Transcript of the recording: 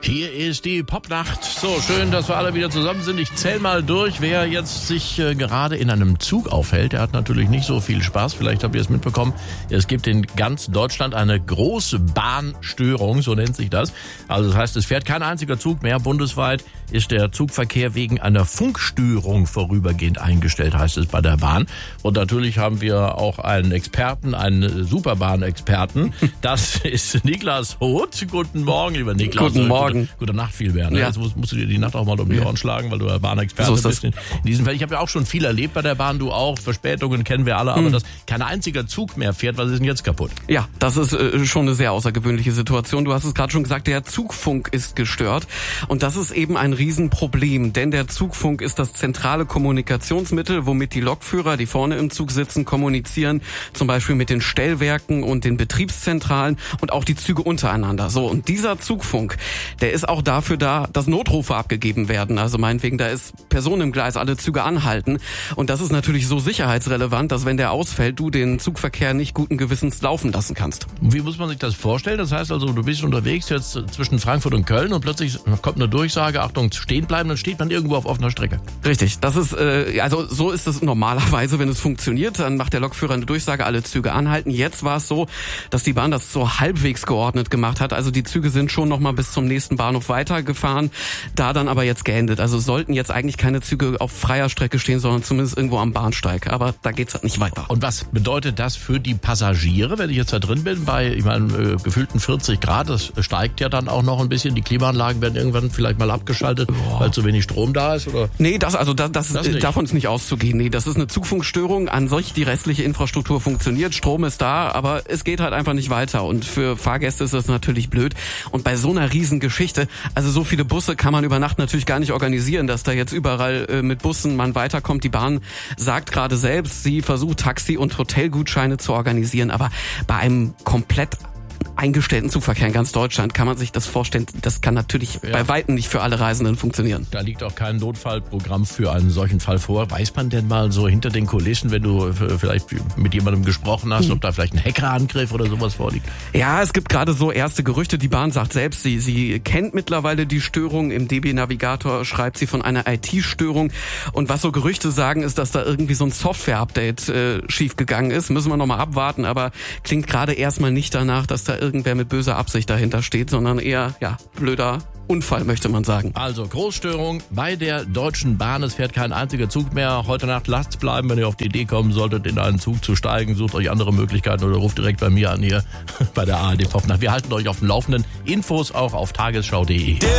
Hier ist die Popnacht. So, schön, dass wir alle wieder zusammen sind. Ich zähle mal durch, wer jetzt sich gerade in einem Zug aufhält. Der hat natürlich nicht so viel Spaß. Vielleicht habt ihr es mitbekommen. Es gibt in ganz Deutschland eine große Bahnstörung, so nennt sich das. Also das heißt, es fährt kein einziger Zug mehr. Bundesweit ist der Zugverkehr wegen einer Funkstörung vorübergehend eingestellt, heißt es bei der Bahn. Und natürlich haben wir auch einen Experten, einen Superbahn-Experten. Das ist Niklas Hoth. Guten Morgen, lieber Niklas. Guten Morgen. Gute Nacht vielmehr. Ne? Ja. Jetzt musst du dir die Nacht auch mal um die Ohren schlagen, weil du ja Bahnexperte bist. In diesem Fall. Ich habe ja auch schon viel erlebt bei der Bahn, du auch. Verspätungen kennen wir alle, aber dass kein einziger Zug mehr fährt, was ist denn jetzt kaputt? Ja, das ist schon eine sehr außergewöhnliche Situation. Du hast es gerade schon gesagt, der Zugfunk ist gestört. Und das ist eben ein Riesenproblem, denn der Zugfunk ist das zentrale Kommunikationsmittel, womit die Lokführer, die vorne im Zug sitzen, kommunizieren, zum Beispiel mit den Stellwerken und den Betriebszentralen und auch die Züge untereinander. So, und dieser Zugfunk, der ist auch dafür da, dass Notrufe abgegeben werden. Also meinetwegen, da ist Person im Gleis, alle Züge anhalten. Und das ist natürlich so sicherheitsrelevant, dass wenn der ausfällt, du den Zugverkehr nicht guten Gewissens laufen lassen kannst. Wie muss man sich das vorstellen? Das heißt also, du bist unterwegs jetzt zwischen Frankfurt und Köln und plötzlich kommt eine Durchsage, Achtung, stehen bleiben, dann steht man irgendwo auf offener Strecke. Richtig, das ist, also so ist es normalerweise, wenn es funktioniert, dann macht der Lokführer eine Durchsage, alle Züge anhalten. Jetzt war es so, dass die Bahn das so halbwegs geordnet gemacht hat. Also die Züge sind schon noch mal bis zum nächsten Bahnhof weitergefahren, da dann aber jetzt geendet. Also sollten jetzt eigentlich keine Züge auf freier Strecke stehen, sondern zumindest irgendwo am Bahnsteig. Aber da geht's halt nicht weiter. Und was bedeutet das für die Passagiere, wenn ich jetzt da drin bin, bei, ich meine, gefühlten 40 Grad, das steigt ja dann auch noch ein bisschen. Die Klimaanlagen werden irgendwann vielleicht mal abgeschaltet, weil zu wenig Strom da ist, oder? Nee, davon ist nicht auszugehen. Nee, das ist eine Zugfunkstörung. An sich, die restliche Infrastruktur funktioniert, Strom ist da, aber es geht halt einfach nicht weiter. Und für Fahrgäste ist das natürlich blöd. Und bei so einer Riesengeschichte, also so viele Busse kann man über Nacht natürlich gar nicht organisieren, dass da jetzt überall mit Bussen man weiterkommt. Die Bahn sagt gerade selbst, sie versucht Taxi- und Hotelgutscheine zu organisieren, aber bei einem komplett eingestellten Zugverkehr in ganz Deutschland kann man sich das vorstellen, das kann natürlich bei Weitem nicht für alle Reisenden funktionieren. Da liegt auch kein Notfallprogramm für einen solchen Fall vor. Weiß man denn mal so hinter den Kulissen, wenn du vielleicht mit jemandem gesprochen hast, ob da vielleicht ein Hackerangriff oder sowas vorliegt? Ja, es gibt gerade so erste Gerüchte. Die Bahn sagt selbst, sie kennt mittlerweile die Störung. Im DB Navigator schreibt sie von einer IT-Störung. Und was so Gerüchte sagen, ist, dass da irgendwie so ein Software-Update schiefgegangen ist. Müssen wir nochmal abwarten, aber klingt gerade erstmal nicht danach, dass da irgendwer mit böser Absicht dahinter steht, sondern eher, blöder Unfall, möchte man sagen. Also Großstörung bei der Deutschen Bahn. Es fährt kein einziger Zug mehr. Heute Nacht lasst bleiben, wenn ihr auf die Idee kommen solltet, in einen Zug zu steigen. Sucht euch andere Möglichkeiten oder ruft direkt bei mir an hier bei der ARD Popnacht. Wir halten euch auf dem Laufenden. Infos auch auf tagesschau.de.